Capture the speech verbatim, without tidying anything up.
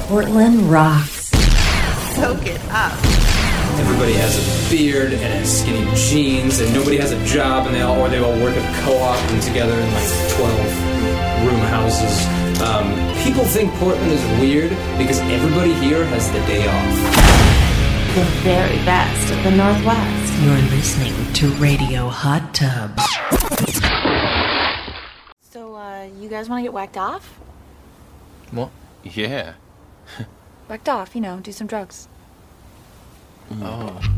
Portland rocks. Soak it up. Everybody has a beard and has skinny jeans, and nobody has a job, and they all or they all work at a co-op and together in like twelve room houses. Um, people think Portland is weird because everybody here has the day off. The very best of the Northwest. You're listening to Radio Hot Tub. So, uh, you guys want to get whacked off? What? Yeah. Whacked off, you know, do some drugs. Oh.